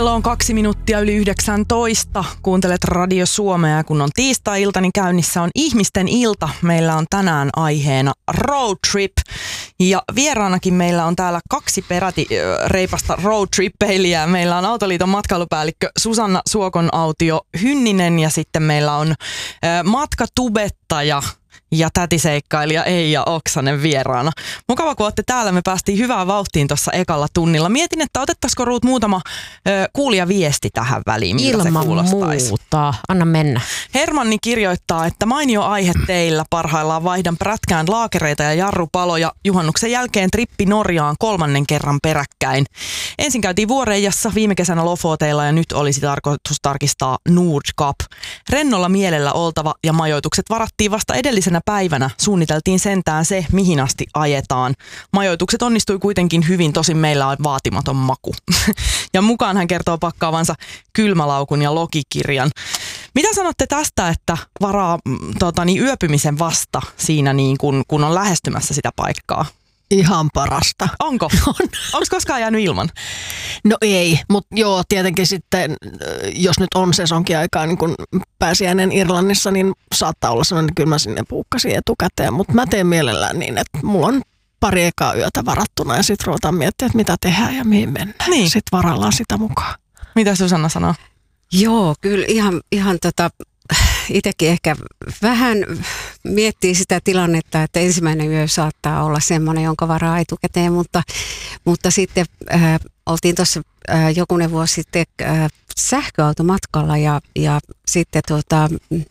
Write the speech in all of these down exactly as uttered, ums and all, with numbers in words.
Kello on kaksi minuuttia yli yhdeksäntoista. Kuuntelet Radio Suomea ja kun on tiistai-ilta, niin käynnissä on ihmisten ilta. Meillä on tänään aiheena road trip. Ja vieraanakin meillä on täällä kaksi peräti reipasta road trip-peilijää. Meillä on Autoliiton matkailupäällikkö Susanna Suokon-Autio Hynninen ja sitten meillä on matkatubettaja ja tätiseikkailija Eija Oksanen vieraana. Mukava, kun olette täällä. Me päästiin hyvään vauhtiin tuossa ekalla tunnilla. Mietin, että otettaisiko Ruut muutama ö, kuulijaviesti tähän väliin, miltä Ilman se kuulostaisi. muuta. Anna mennä. Hermanni kirjoittaa, että mainio aihe teillä. Parhaillaan vaihdan prätkään laakereita ja jarrupaloja. Juhannuksen jälkeen trippi Norjaan kolmannen kerran peräkkäin. Ensin käytiin Vuoreijassa, viime kesänä Lofoteilla ja nyt olisi tarkoitus tarkistaa Nordkapp. Rennolla mielellä oltava ja majoitukset varattiin vasta edellisenä päivänä. Suunniteltiin sentään se, mihin asti ajetaan. Majoitukset onnistui kuitenkin hyvin, tosin meillä on vaatimaton maku. Ja mukaan hän kertoo pakkaavansa kylmälaukun ja logikirjan. Mitä sanotte tästä, että varaa tota, niin, yöpymisen vasta siinä, niin kun, kun on lähestymässä sitä paikkaa? Ihan parasta. Onko? On. Onko koskaan jäänyt ilman? No ei, mutta joo, tietenkin sitten, jos nyt on sesonkin aikaa niin kun pääsiäinen Irlannissa, niin saattaa olla sellainen, että kyllä mä sinne puukkasin etukäteen, mutta mä teen mielellään niin, että mulla on pari ekaa yötä varattuna ja sitten ruvetaan miettimään, että mitä tehdään ja mihin mennään. Niin. Sitten varaillaan sitä mukaan. Mitä Susanna sanoo? Joo, kyllä ihan, ihan tota, itsekin ehkä vähän miettii sitä tilannetta, että ensimmäinen yö saattaa olla semmoinen, jonka varaa etukäteen, mutta, mutta sitten äh, oltiin tuossa äh, jokunen vuosi sitten äh, sähköautomatkalla ja, ja sitten tuota,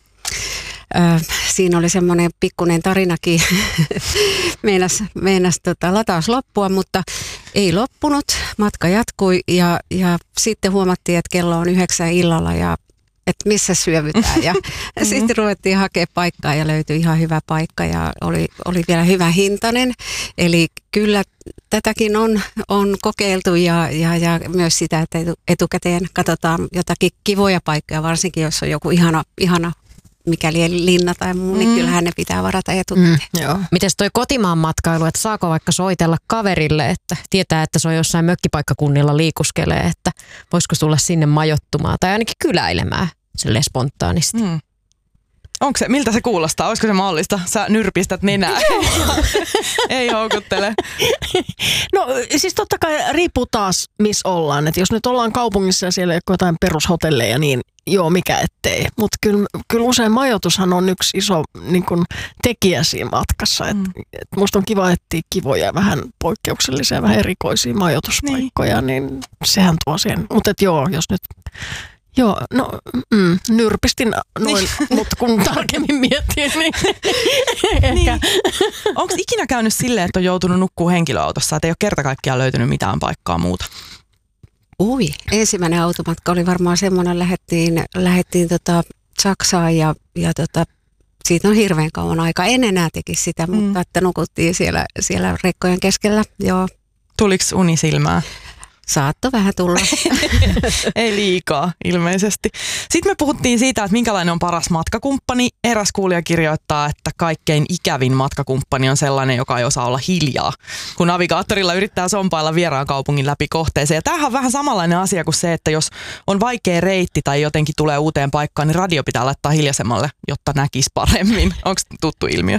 äh, siinä oli semmoinen pikkuinen tarinakin, meinas, meinas tota, lataus loppua, mutta ei loppunut, matka jatkui ja, ja sitten huomattiin, että kello on yhdeksän illalla ja että missä syövytään ja mm-hmm. sitten ruvettiin hakemaan paikkaa ja löytyi ihan hyvä paikka ja oli, oli vielä hyvä hintainen. Eli kyllä tätäkin on, on kokeiltu ja, ja, ja myös sitä, että etukäteen katsotaan jotakin kivoja paikkoja, varsinkin jos on joku ihana, ihana mikäli linna tai muu, niin mm. kyllähän ne pitää varata etukäteen. Mm, Mites toi kotimaan matkailu, että saako vaikka soitella kaverille, että tietää, että se on jossain mökkipaikkakunnilla liikuskelee, että voisiko tulla sinne majoittumaan tai ainakin kyläilemään silleen spontaanisti. Mm. Onko se, miltä se kuulostaa? Olisiko se mahdollista? Sä nyrpistät nenää. Ei houkuttele. No siis totta kai riippuu taas, missä ollaan. Et jos nyt ollaan kaupungissa ja siellä ei ole jotain perushotelleja, niin joo, mikä ettei. Mutta kyllä, kyllä usein majoitushan on yksi iso niin kun, tekijä siinä matkassa. Et, mm. et musta on kiva etsiä kivoja, vähän poikkeuksellisia, vähän erikoisia majoituspaikkoja, niin, niin sehän tuo siihen. Mutta joo, jos nyt... Joo, no mm, nyrpistin noin, mutta kun tarkemmin miettii, niin ehkä. Niin. Onko ikinä käynyt silleen, että on joutunut nukkuu henkilöautossa, että ei ole kerta kaikkiaan löytynyt mitään paikkaa muuta? Ui, ensimmäinen automatka oli varmaan semmoinen, lähdettiin, lähdettiin tota Saksaan ja, ja tota, siitä on hirveän kauan aika. En enää tekisi sitä, mm. mutta että nukuttiin siellä, siellä rekkojen keskellä, joo. Tuliko uni silmään? Saatto vähän tulla. Ei liikaa ilmeisesti. Sitten me puhuttiin siitä, että minkälainen on paras matkakumppani. Eräs kuulija kirjoittaa, että kaikkein ikävin matkakumppani on sellainen, joka ei osaa olla hiljaa, kun navigaattorilla yrittää sompailla vieraan kaupungin läpi kohteeseen. Ja tämähän on vähän samanlainen asia kuin se, että jos on vaikea reitti tai jotenkin tulee uuteen paikkaan, niin radio pitää laittaa hiljaisemmalle, jotta näkisi paremmin. Onko tuttu ilmiö?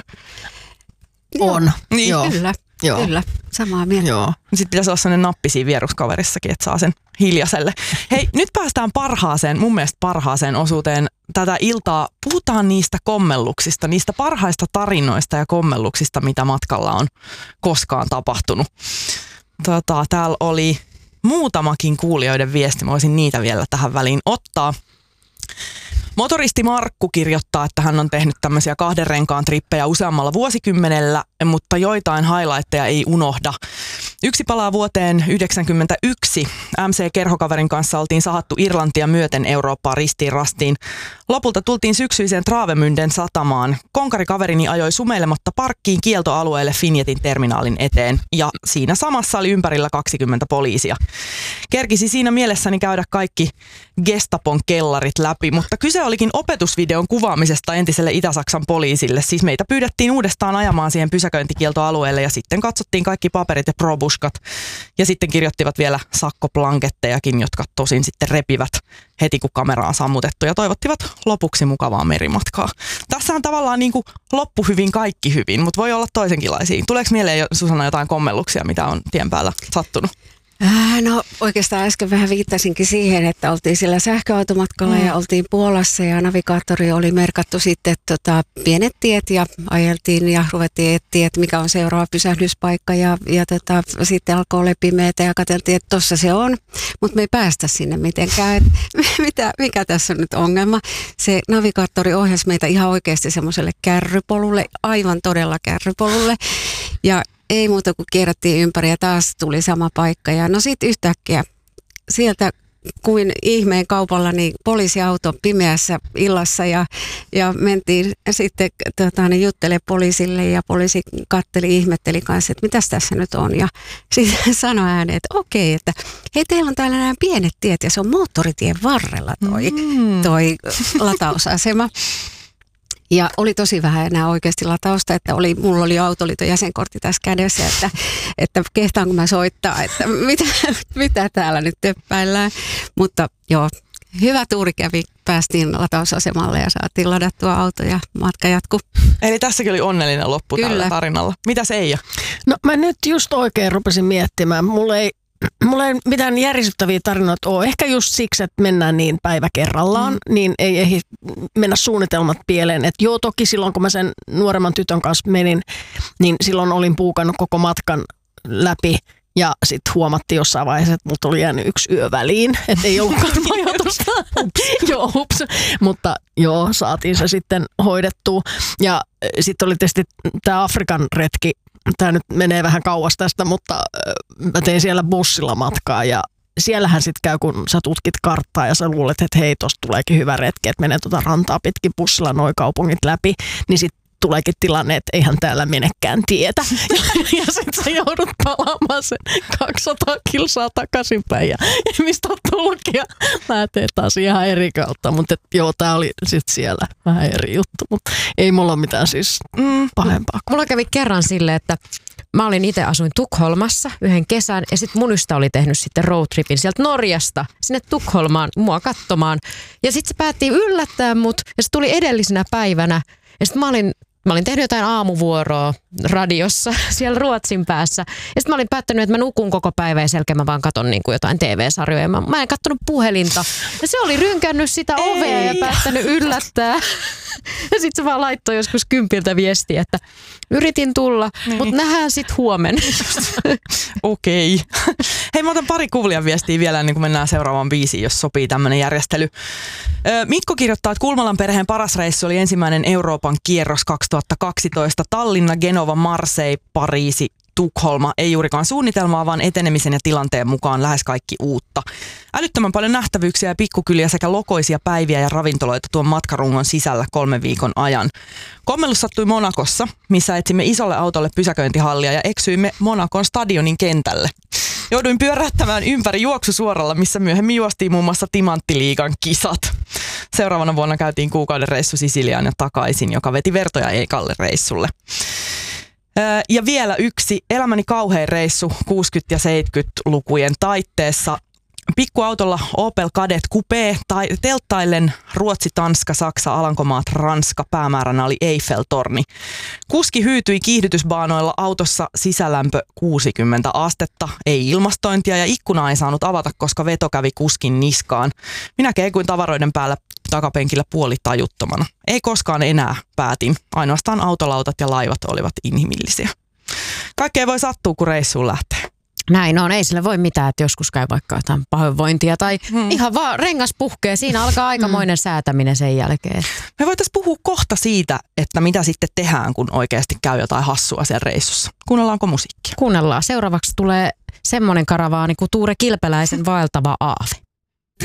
On. Niin. Joo. Kyllä. Joo. Kyllä, samaa mieltä. Joo. Sitten pitäisi olla sellainen nappi siinä vieruskaverissakin, että saa sen hiljaiselle. Hei, nyt päästään parhaaseen, mun mielestä parhaaseen osuuteen tätä iltaa. Puhutaan niistä kommelluksista, niistä parhaista tarinoista ja kommelluksista, mitä matkalla on koskaan tapahtunut. Tota, täällä oli muutamakin kuulijoiden viesti, mä voisin niitä vielä tähän väliin ottaa. Motoristi Markku kirjoittaa, että hän on tehnyt tämmöisiä kahden renkaan trippejä useammalla vuosikymmenellä, mutta joitain highlightteja ei unohda. Yksi palaa vuoteen yhdeksänkymmentäyksi. M C-kerhokaverin kanssa oltiin sahattu Irlantia myöten Eurooppaa ristiin rastiin. Lopulta tultiin syksyiseen Travemünden satamaan. Konkarikaverini ajoi sumeilematta parkkiin kieltoalueelle Finjetin terminaalin eteen. Ja siinä samassa oli ympärillä kaksikymmentä poliisia. Kerkisi siinä mielessäni käydä kaikki Gestapon kellarit läpi, mutta kyse olikin opetusvideon kuvaamisesta entiselle Itä-Saksan poliisille. Siis meitä pyydettiin uudestaan ajamaan siihen pysäköintiin pysäköintikieltoalueelle ja sitten katsottiin kaikki paperit ja probuskat. Ja sitten kirjoittivat vielä sakkoplankettejakin, jotka tosin sitten repivät heti kun kamera on sammutettu ja toivottivat lopuksi mukavaa merimatkaa. Tässä on tavallaan niin kuin loppu hyvin, kaikki hyvin, mutta voi olla toisenkinlaisia. Tuleeko mieleen, Susanna, jotain kommelluksia, mitä on tien päällä sattunut? No oikeastaan äsken vähän viittasinkin siihen, että oltiin sillä sähköautomatkalla mm. ja oltiin Puolassa ja navigaattori oli merkattu sitten tota, pienet tiet ja ajeltiin ja ruvettiin etsiä, että mikä on seuraava pysähdyspaikka ja, ja tota, sitten alkoi olla pimeätä ja katseltiin, että tossa se on, mutta me ei päästä sinne mitenkään. Mitä, mikä tässä on nyt ongelma? Se navigaattori ohjasi meitä ihan oikeasti semmoiselle kärrypolulle, aivan todella kärrypolulle ja ei muuta kuin kierrättiin ympäri ja taas tuli sama paikka. Ja no sitten yhtäkkiä sieltä kuin ihmeen kaupalla niin poliisiauto pimeässä illassa ja, ja mentiin sitten tota, niin juttele poliisille ja poliisi katteli, ihmetteli kanssa, että mitäs tässä nyt on. Ja sitten sanoi ääneen, että okei, että hei teillä on täällä nämä pienet tiet ja se on moottoritien varrella toi, mm. toi latausasema. Ja oli tosi vähän enää oikeasti latausta, että oli, mulla oli Autoliiton jäsenkortti tässä kädessä, että, että kehtaanko mä soittaa, että mitä, mitä täällä nyt töppäillään. Mutta joo, hyvä tuuri kävi, päästiin latausasemalle ja saatiin ladattua auto ja matka jatkuu. Eli tässäkin oli onnellinen loppu Kyllä. tällä tarinalla. Mitäs Eija? No mä nyt just oikein rupesin miettimään. Mulla ei Mulla ei mitään järisyttäviä tarinoita ole. Ehkä just siksi, että mennään niin päivä kerrallaan, mm. niin ei ehdi mennä suunnitelmat pieleen. Et joo, toki silloin kun mä sen nuoremman tytön kanssa menin, niin silloin olin puukannut koko matkan läpi. Ja sitten huomattiin jossain vaiheessa, että multa oli jäänyt yksi yö väliin, että ei ollutkaan majoitusta. Joo, hups. Mutta joo, saatiin se sitten hoidettua. Ja sitten oli tietysti tämä Afrikan retki. Tämä nyt menee vähän kauas tästä, mutta mä tein siellä bussilla matkaa ja siellähän sitten käy, kun sä tutkit karttaa ja sä luulet, että hei, tosta tuleekin hyvä retki, että menee tuota rantaa pitkin bussilla noi kaupungit läpi, niin sitten tuleekin tilanne, että eihän täällä menekään tietä. Ja, ja sitten sä joudut palaamaan sen kaksisataa kilsaa takaisinpäin ja mistä on tullutkin ja lähtee taas ihan eri kautta. Mutta joo, tää oli sitten siellä vähän eri juttu, mutta ei mulla ole mitään siis mm, pahempaa. Mulla kävi kerran silleen, että mä olin itse asuin Tukholmassa yhden kesän ja sitten mun ystä oli tehnyt sitten roadtripin sieltä Norjasta sinne Tukholmaan mua katsomaan. Ja sitten se päätti yllättää mut ja se tuli edellisenä päivänä ja sitten mä olin Mä olin tehnyt jotain aamuvuoroa radiossa siellä Ruotsin päässä. Ja sitten mä olin päättänyt, että mä nukun koko päivä ja selkeä mä vaan katon niin kuin jotain T V-sarjoja. Mä, mä en kattonut puhelinta. Ja se oli rynkännyt sitä ovea Ei. ja päättänyt yllättää. Ja sitten se vaan laittoi joskus kympiltä viestiä, että yritin tulla, niin. mutta nähdään sitten huomenna. Okei. Okay. Hei, mä otan pari kuulijan viestiä vielä ennen kuin mennään seuraavaan biisiin, jos sopii tämmöinen järjestely. Mikko kirjoittaa, että Kulmalan perheen paras reissu oli ensimmäinen Euroopan kierros kaksituhattakaksitoista. Tallinna, Genova, Marseille, Pariisi, Tukholma. Ei juurikaan suunnitelmaa, vaan etenemisen ja tilanteen mukaan lähes kaikki uutta. Älyttömän paljon nähtävyyksiä ja pikkukyliä sekä lokoisia päiviä ja ravintoloita tuon matkarungon sisällä kolmen viikon ajan. Kommellus sattui Monakossa, missä etsimme isolle autolle pysäköintihallia ja eksyimme Monakon stadionin kentälle. Jouduin pyörähtämään ympäri juoksusuoralla, missä myöhemmin juostiin muun muassa Timanttiliigan kisat. Seuraavana vuonna käytiin kuukauden reissu Sisiliaan ja takaisin, joka veti vertoja Eikalle reissulle. Ja vielä yksi elämäni kauhein reissu kuusikymmentä- ja seitsemänkymmentälukujen taitteessa. Pikkuautolla Opel Kadett Coupé, tai telttaillen Ruotsi, Tanska, Saksa, Alankomaat, Ranska. Päämääränä oli Eiffel-torni. Kuski hyytyi kiihdytysbaanoilla, autossa sisälämpö kuusikymmentä astetta, ei ilmastointia ja ikkuna ei saanut avata, koska veto kävi kuskin niskaan. Minä keikuin tavaroiden päällä takapenkillä puolitajuttomana. Ei koskaan enää, päätin. Ainoastaan autolautat ja laivat olivat inhimillisiä. Kaikkea voi sattua, kun reissuun lähtee. Näin on, ei sille voi mitään, että joskus käy vaikka jotain pahoinvointia tai hmm. ihan vaan rengas puhkee. Siinä alkaa aikamoinen hmm. säätäminen sen jälkeen. Me voitaisiin puhua kohta siitä, että mitä sitten tehdään, kun oikeasti käy jotain hassua siellä reissussa. Kuunnellaanko musiikkia? Kuunnellaan. Seuraavaksi tulee semmoinen karavaani kuin Tuure Kilpeläisen Vaeltava aave.